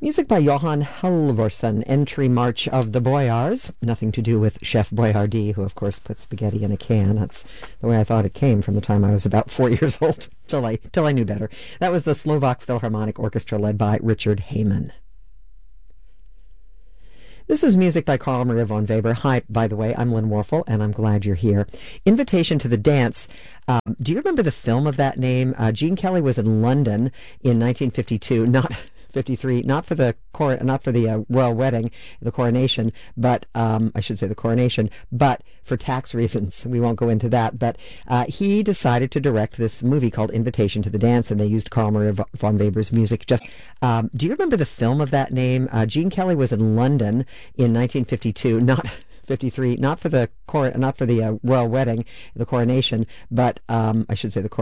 Music by Johan Halvorsen, Entry March of the Boyars. Nothing to do with Chef Boyardee, who, of course, put spaghetti in a can. That's the way I thought it came from the time I was about 4 years old, till I knew better. That was the Slovak Philharmonic Orchestra led by Richard Heyman. This is music by Carl Maria von Weber. Hi, by the way, I'm Lynn Warfel, and I'm glad you're here. Invitation to the Dance. Do you remember the film of that name? Gene Kelly was in London in 1952, not 53, not for the royal wedding, the coronation, but I should say the coronation, but for tax reasons. We won't go into that. But he decided to direct this movie called Invitation to the Dance, and they used Carl Maria von Weber's music. Do you remember the film of that name? Gene Kelly was in London in 1952, not 53, not for the royal wedding, the coronation, but I should say the coronation.